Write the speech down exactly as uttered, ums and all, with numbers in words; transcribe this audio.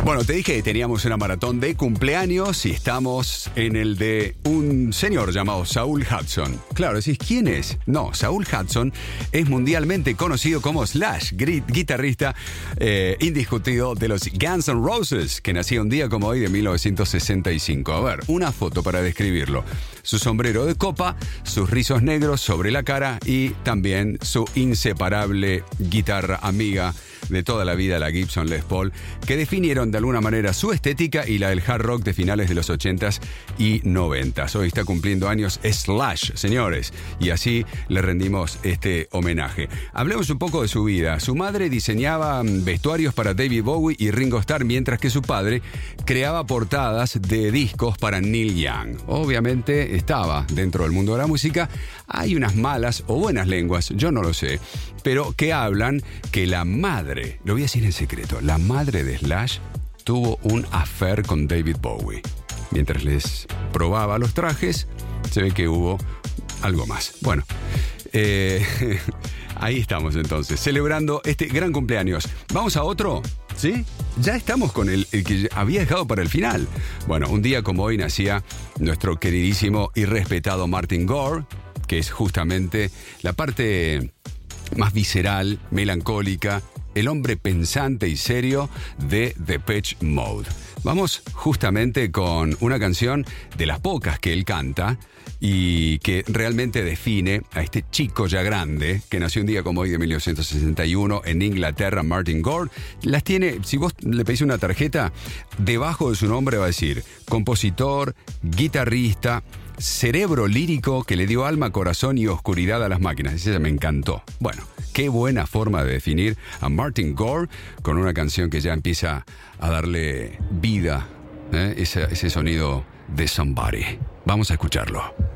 Bueno, te dije que teníamos una maratón de cumpleaños y estamos en el de un señor llamado Saul Hudson. Claro, decís, ¿quién es? No, Saul Hudson es mundialmente conocido como Slash, guitarrista eh, indiscutido de los Guns N' Roses, que nació un día como hoy de mil novecientos sesenta y cinco. A ver, una foto para describirlo. Su sombrero de copa, sus rizos negros sobre la cara y también su inseparable guitarra amiga de toda la vida, la Gibson Les Paul, que definieron de alguna manera su estética y la del hard rock de finales de los ochentas y noventas. Hoy está cumpliendo años Slash, señores, y así le rendimos este homenaje. Hablemos un poco de su vida. Su madre diseñaba vestuarios para David Bowie y Ringo Starr, mientras que su padre creaba portadas de discos para Neil Young. Obviamente estaba dentro del mundo de la música. Hay unas malas o buenas lenguas, yo no lo sé, pero que hablan que la madre, lo voy a decir en secreto, la madre de Slash tuvo un affair con David Bowie. Mientras les probaba los trajes, se ve que hubo algo más. Bueno, eh, ahí estamos entonces, celebrando este gran cumpleaños. ¿Vamos a otro? ¿Sí? Ya estamos con el, el que había dejado para el final. Bueno, un día como hoy nacía nuestro queridísimo y respetado Martin Gore, que es justamente la parte más visceral, melancólica, el hombre pensante y serio de Depeche Mode. Vamos justamente con una canción de las pocas que él canta y que realmente define a este chico ya grande que nació un día como hoy de mil novecientos sesenta y uno en Inglaterra, Martin Gore. Las tiene, si vos le pedís una tarjeta, debajo de su nombre va a decir compositor, guitarrista, cerebro lírico que le dio alma, corazón y oscuridad a las máquinas. Esa me encantó. Bueno, qué buena forma de definir a Martin Gore con una canción que ya empieza a darle vida, ¿eh? ese, ese sonido de Somebody. Vamos a escucharlo.